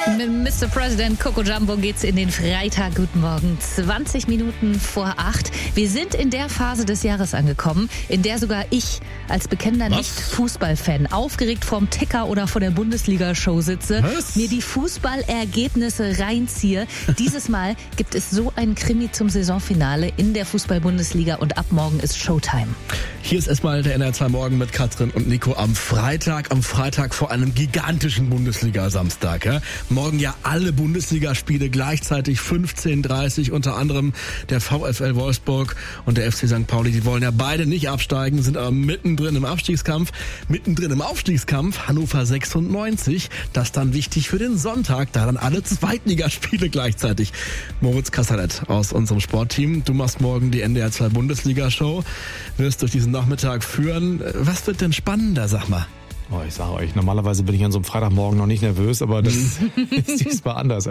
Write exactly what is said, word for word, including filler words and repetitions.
Mit Mister President Coco Jumbo geht's in den Freitag. Guten Morgen, zwanzig Minuten vor acht. Wir sind in der Phase des Jahres angekommen, in der sogar ich als bekennender Nicht-Fußballfan aufgeregt vorm Ticker oder vor der Bundesliga-Show sitze, Was? mir die Fußballergebnisse reinziehe. Dieses Mal gibt es so einen Krimi zum Saisonfinale in der Fußball-Bundesliga und ab morgen ist Showtime. Hier ist erstmal der N R zwei Morgen mit Katrin und Nico am Freitag. Am Freitag vor einem gigantischen Bundesliga-Samstag. Ja? Morgen ja alle Bundesligaspiele gleichzeitig, fünfzehn Uhr dreißig, unter anderem der VfL Wolfsburg und der F C Sankt Pauli. Die wollen ja beide nicht absteigen, sind aber mittendrin im Abstiegskampf. Mittendrin im Aufstiegskampf Hannover sechsundneunzig. Das dann wichtig für den Sonntag, da dann alle Zweitligaspiele gleichzeitig. Moritz Kassalet aus unserem Sportteam. Du machst morgen die N D R zwei Bundesliga-Show, wirst durch diesen Nachmittag führen. Was wird denn spannender, sag mal? Oh, ich sage euch, normalerweise bin ich an so einem Freitagmorgen noch nicht nervös, aber das ist diesmal anders.